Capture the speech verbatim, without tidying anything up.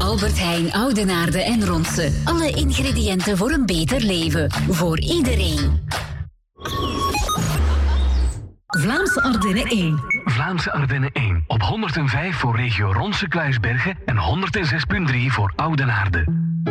Albert Heijn, Oudenaarde en Ronse. Alle ingrediënten voor een beter leven. Voor iedereen. Vlaamse Ardennen één. Vlaamse Ardennen één. Op honderdvijf voor regio Ronse Kluisbergen en honderdzes komma drie voor Oudenaarde.